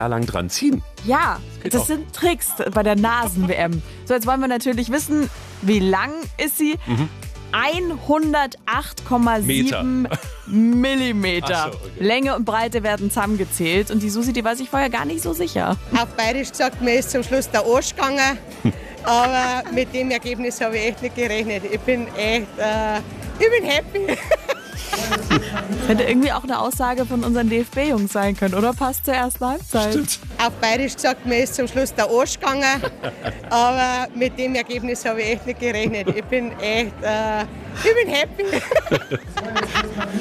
lang dran ziehen. Ja, geht das auch. sind Tricks bei der Nasen-WM. So, jetzt wollen wir natürlich wissen, wie lang ist sie? 108,7 Millimeter. Ach so, okay. Länge und Breite werden zusammengezählt. Und die Susi, die war sich vorher gar nicht so sicher. Auf Bayerisch gesagt, mir ist zum Schluss der Arsch gegangen. Aber mit dem Ergebnis habe ich echt nicht gerechnet. Ich bin echt, ich bin happy. Hätte irgendwie auch eine Aussage von unseren DFB-Jungs sein können, oder? Passt zur ersten Halbzeit. Stimmt. Auf Bayerisch gesagt, mir ist zum Schluss der Arsch gegangen. Aber mit dem Ergebnis habe ich echt nicht gerechnet. Ich bin echt, ich bin happy.